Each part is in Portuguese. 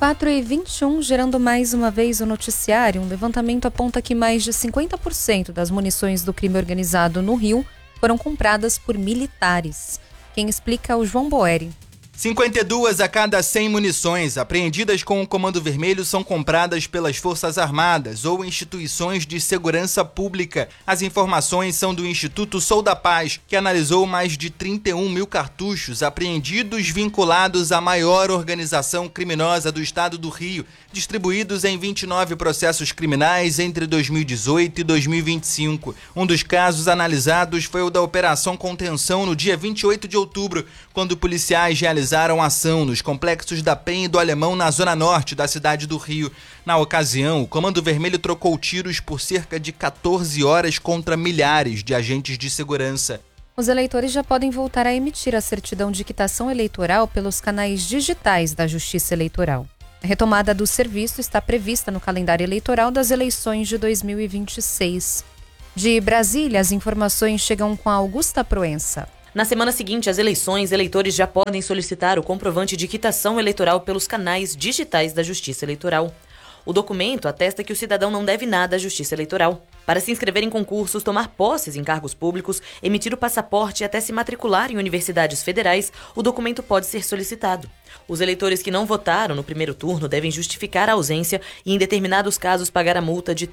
4h21, gerando mais uma vez o noticiário. Um levantamento aponta que mais de 50% das munições do crime organizado no Rio foram compradas por militares. Quem explica é o João Boeri. 52 a cada 100 munições apreendidas com o Comando Vermelho são compradas pelas Forças Armadas ou instituições de segurança pública. As informações são do Instituto Sou da Paz, que analisou mais de 31 mil cartuchos apreendidos vinculados à maior organização criminosa do estado do Rio, distribuídos em 29 processos criminais entre 2018 e 2025. Um dos casos analisados foi o da Operação Contenção no dia 28 de outubro, quando policiais realizaram ação nos complexos da Penha e do Alemão na zona norte da cidade do Rio. Na ocasião, o Comando Vermelho trocou tiros por cerca de 14 horas contra milhares de agentes de segurança. Os eleitores já podem voltar a emitir a certidão de quitação eleitoral pelos canais digitais da Justiça Eleitoral. A retomada do serviço está prevista no calendário eleitoral das eleições de 2026. De Brasília, as informações chegam com a Augusta Proença. Na semana seguinte às eleições, eleitores já podem solicitar o comprovante de quitação eleitoral pelos canais digitais da Justiça Eleitoral. O documento atesta que o cidadão não deve nada à Justiça Eleitoral. Para se inscrever em concursos, tomar posses em cargos públicos, emitir o passaporte e até se matricular em universidades federais, o documento pode ser solicitado. Os eleitores que não votaram no primeiro turno devem justificar a ausência e, em determinados casos, pagar a multa de R$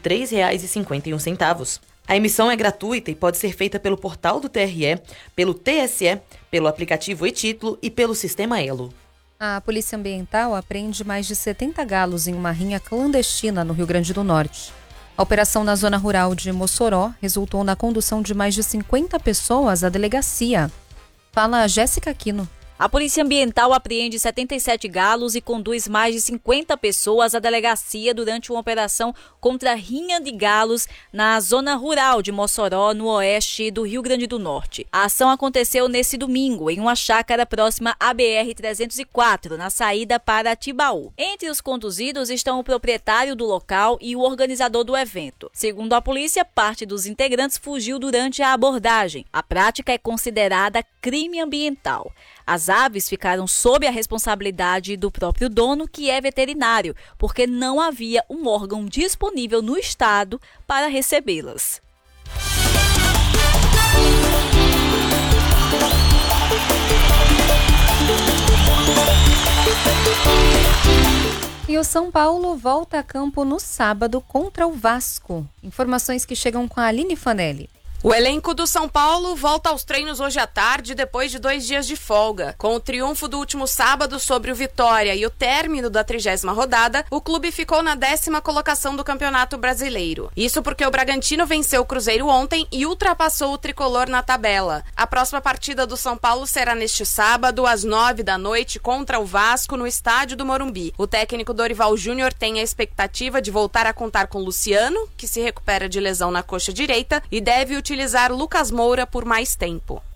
3,51. A emissão é gratuita e pode ser feita pelo portal do TRE, pelo TSE, pelo aplicativo e-Título e pelo sistema Elo. A Polícia Ambiental apreende mais de 70 galos em uma rinha clandestina no Rio Grande do Norte. A operação na zona rural de Mossoró resultou na condução de mais de 50 pessoas à delegacia. Fala a Jéssica Aquino. A Polícia Ambiental apreende 77 galos e conduz mais de 50 pessoas à delegacia durante uma operação contra a rinha de galos na zona rural de Mossoró, no oeste do Rio Grande do Norte. A ação aconteceu nesse domingo, em uma chácara próxima à BR-304, na saída para Tibaú. Entre os conduzidos estão o proprietário do local e o organizador do evento. Segundo a polícia, parte dos integrantes fugiu durante a abordagem. A prática é considerada crime ambiental. As aves ficaram sob a responsabilidade do próprio dono, que é veterinário, porque não havia um órgão disponível no estado para recebê-las. E o São Paulo volta a campo no sábado contra o Vasco. Informações que chegam com a Aline Fanelli. O elenco do São Paulo volta aos treinos hoje à tarde, depois de 2 dias de folga. Com o triunfo do último sábado sobre o Vitória e o término da 30ª rodada, o clube ficou na 10ª colocação do Campeonato Brasileiro. Isso porque o Bragantino venceu o Cruzeiro ontem e ultrapassou o tricolor na tabela. A próxima partida do São Paulo será neste sábado, às 9h, contra o Vasco, no estádio do Morumbi. O técnico Dorival Júnior tem a expectativa de voltar a contar com Luciano, que se recupera de lesão na coxa direita, e deve utilizar Lucas Moura por mais tempo.